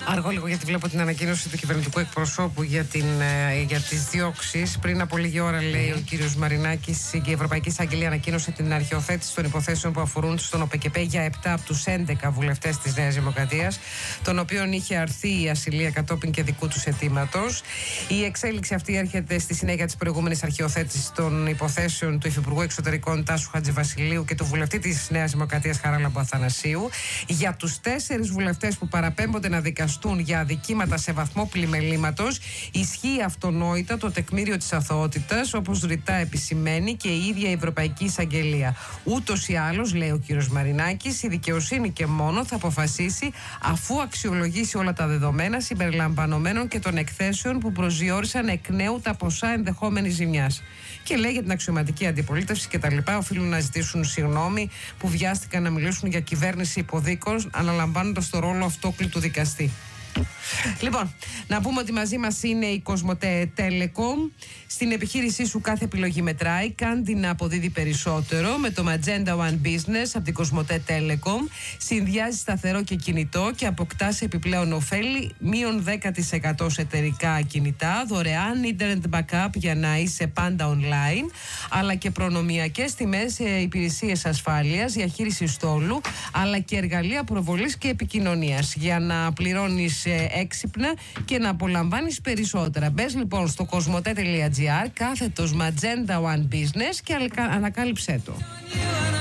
Αργό λίγο, γιατί βλέπω την ανακοίνωση του κυβερνητικού εκπροσώπου για τις διώξεις. Πριν από λίγη ώρα, λέει ο κύριος Μαρινάκης, η Ευρωπαϊκή Εισαγγελία ανακοίνωσε την αρχαιοθέτηση των υποθέσεων που αφορούν στον ΟΠΕΚΕΠΕ για 7 από τους 11 βουλευτές της Νέας Δημοκρατίας, των οποίων είχε αρθεί η ασυλία κατόπιν και δικού τους αιτήματος. Η εξέλιξη αυτή έρχεται στη συνέχεια της προηγούμενης αρχαιοθέτησης των υποθέσεων του Υφυπουργού Εξωτερικών Τάσου Χατζηβασιλείου και του βουλευτή της Νέας Δημοκρατίας Χαράλαμπου Αθανασίου. Για τους 4 βουλευτές που παραπέμπονται να δικαστούν για αδικήματα σε βαθμό πλημελήματος, ισχύει αυτονόητα το τεκμήριο της αθωότητας, όπως ρητά επισημαίνει και η ίδια η Ευρωπαϊκή Εισαγγελία. Ούτως ή άλλως, λέει ο κύριος Μαρινάκης, η δικαιοσύνη και μόνο θα αποφασίσει αφού αξιολογήσει όλα τα δεδομένα συμπεριλαμβανομένων και των εκθέσεων που προσδιορίσαν εκ νέου τα ποσά ενδεχόμενης ζημιάς. Και λέει για την αξιωματική αντιπολίτευση κτλ. Οφείλουν να ζητήσουν συγγνώμη που βιάστηκαν να μιλήσουν για κυβέρνηση υποδίκων, αναλαμβάνοντας το ρόλο αυτόκλητου δικαστή. Λοιπόν, να πούμε ότι μαζί μας είναι η Κοσμοτέ Telecom. Στην επιχείρησή σου κάθε επιλογή μετράει. Κάν την να αποδίδει περισσότερο με το Magenta One Business από την Κοσμοτέ Telecom. Συνδυάζει σταθερό και κινητό και αποκτάς επιπλέον ωφέλη μείον 10% σε εταιρικά κινητά, δωρεάν internet backup για να είσαι πάντα online, αλλά και προνομιακές τιμές σε υπηρεσίες ασφάλειας, διαχείριση στόλου, αλλά και εργαλεία προβολής και επικοινωνίας για να πληρώνεις έξυπνα και να απολαμβάνεις περισσότερα. Μπες λοιπόν στο κοσμοτέ.gr / Magenta One Business και ανακάλυψέ το.